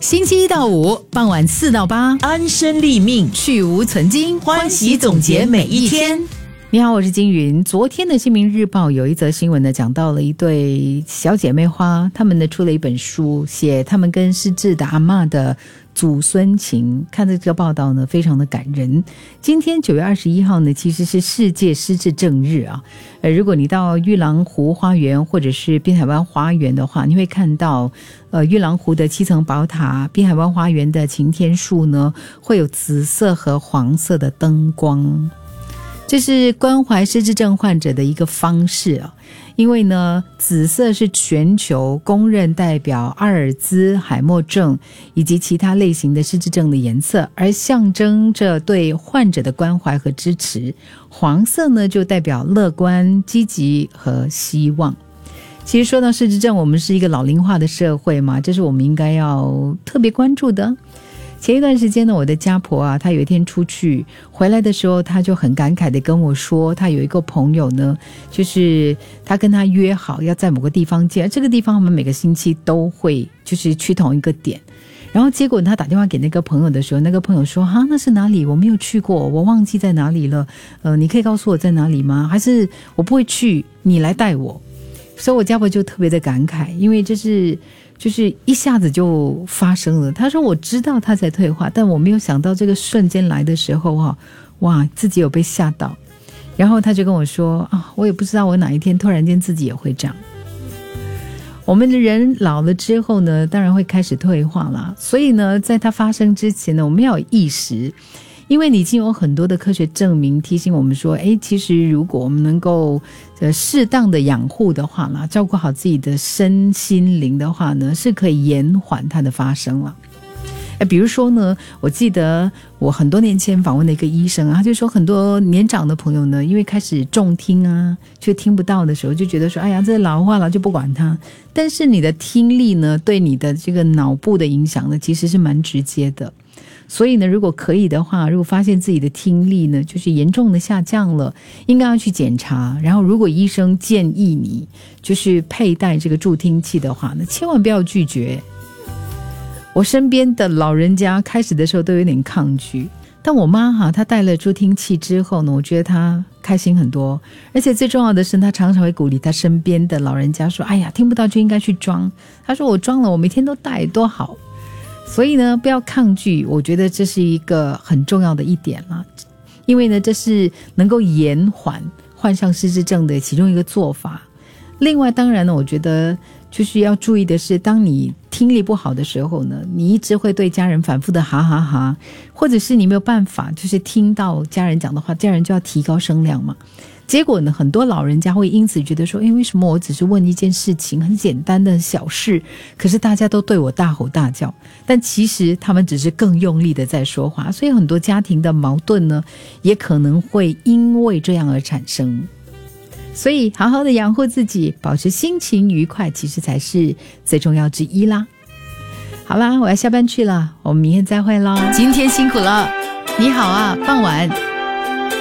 星期一到五傍晚4到8， 安身立命， 去无存菁， 欢喜总结每一天。 你好，我是金云。昨天的《新民日报》有一则新闻呢，讲到了一对小姐妹花，她们呢出了一本书，写她们跟失智的阿嬷的祖孙情。看这个报道呢，非常的感人。今天9月21号呢，其实是世界失智症日啊。如果你到玉郎湖花园或者是滨海湾花园的话，你会看到玉郎湖的7层宝塔，滨海湾花园的擎天树呢，会有紫色和黄色的灯光。这是关怀失智症患者的一个方式啊，因为呢，紫色是全球公认代表阿尔兹海默症以及其他类型的失智症的颜色，而象征着对患者的关怀和支持。黄色呢，就代表乐观、积极和希望。其实说到失智症，我们是一个老龄化的社会嘛，这是我们应该要特别关注的。前一段时间呢，我的家婆啊，她有一天出去回来的时候，她就很感慨的跟我说，她有一个朋友呢，就是她跟她约好要在某个地方见，这个地方我们每个星期都会就是去同一个点，然后结果她打电话给那个朋友的时候，那个朋友说哈，那是哪里？我没有去过，我忘记在哪里了，你可以告诉我在哪里吗？还是我不会去，你来带我？所以我家婆就特别的感慨，因为这是就是一下子就发生了。他说我知道他在退化，但我没有想到这个瞬间来的时候哇，自己有被吓到。然后他就跟我说啊，我也不知道我哪一天突然间自己也会这样。我们的人老了之后呢，当然会开始退化啦，所以呢，在它发生之前呢，我们要有意识。因为已经有很多的科学证明提醒我们说，其实如果我们能够适当的养护的话啦，照顾好自己的身心灵的话呢，是可以延缓它的发生了。比如说呢，我记得我很多年前访问的一个医生啊，他就说很多年长的朋友呢，因为开始重听啊，却听不到的时候，就觉得说，哎呀，这老化了就不管它。但是你的听力呢，对你的这个脑部的影响呢，其实是蛮直接的。所以呢，如果可以的话，如果发现自己的听力呢就是严重的下降了，应该要去检查。然后如果医生建议你就是佩戴这个助听器的话呢，千万不要拒绝。我身边的老人家开始的时候都有点抗拒，但我妈她戴了助听器之后呢，我觉得她开心很多。而且最重要的是，她常常会鼓励她身边的老人家说，哎呀，听不到就应该去装。她说我装了，我每天都戴多好。所以呢，不要抗拒，我觉得这是一个很重要的一点啦。因为呢，这是能够延缓患上失智症的其中一个做法。另外，当然呢，我觉得就是要注意的是，当你听力不好的时候呢，你一直会对家人反复的哈哈哈，或者是你没有办法就是听到家人讲的话，家人就要提高声量嘛。结果呢，很多老人家会因此觉得说，为什么我只是问一件事情，很简单的小事，可是大家都对我大吼大叫，但其实他们只是更用力的在说话，所以很多家庭的矛盾呢，也可能会因为这样而产生。所以好好的养护自己，保持心情愉快，其实才是最重要之一啦。好啦，我要下班去了，我们明天再会咯。今天辛苦了，你好啊，傍晚。